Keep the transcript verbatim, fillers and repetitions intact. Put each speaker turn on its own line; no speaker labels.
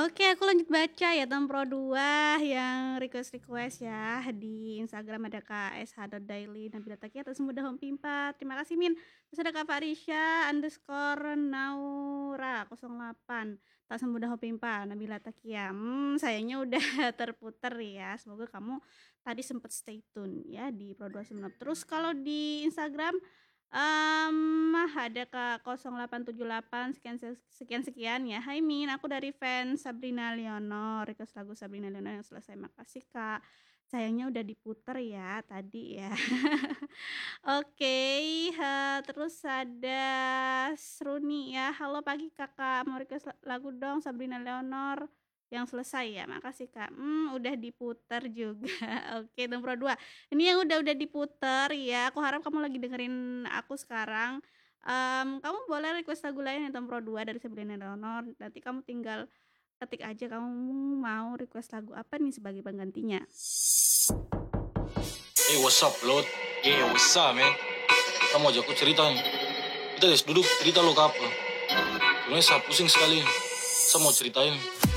Oke, aku lanjut baca ya Tempro dua yang request-request ya di Instagram ada Kak sh.daily Nabila Takia atas mudah Home Pimpa. Terima kasih Min. Terus ada Kak Farisya underscore Naura nol delapan tak semudah Home Pimpa Nabila Takia. Hmm, sayangnya udah terputer ya. Semoga kamu tadi sempat stay tune ya di Pro dua sembilan. Terus kalau di Instagram Mmm, ada Kak nol delapan tujuh delapan sekian sekian sekian ya. Hai Min, aku dari fans Sabrina Leonor, request lagu Sabrina Leonor yang selesai. Makasih Kak. Sayangnya udah diputer ya tadi ya. Oke, eee, terus ada Sruni ya. Halo pagi Kakak, mau request la lagu dong Sabrina Leonor yang selesai ya. Makasih Kak. Mmm, udah diputer juga. Oke, nomor dua. Ini yang udah-udah diputer ya, aku harap kamu lagi dengerin aku sekarang. Mmm, kamu boleh request lagu lain yang Tempro dua dari Sabrina Leonor, nanti kamu tinggal ketik aja kamu mau request lagu apa nih sebagai penggantinya.
Hey, what's up, Lord? Yeah, what's up, man? Kamu ajak aku cerita nih. Kita guys duduk cerita lo ke apa? Sebenarnya saya pusing sekali. Saya mau ceritain.